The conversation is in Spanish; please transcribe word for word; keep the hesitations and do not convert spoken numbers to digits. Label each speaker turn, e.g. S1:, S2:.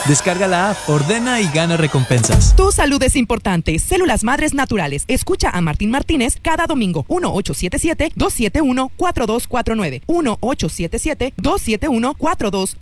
S1: Descarga la app, ordena y gana recompensas.
S2: Tu salud es importante. Células Madres Naturales. Escucha a Martín Martínez cada domingo. uno ocho siete siete, dos siete uno, cuatro dos cuatro nueve. uno ocho siete siete, dos siete uno, cuatro dos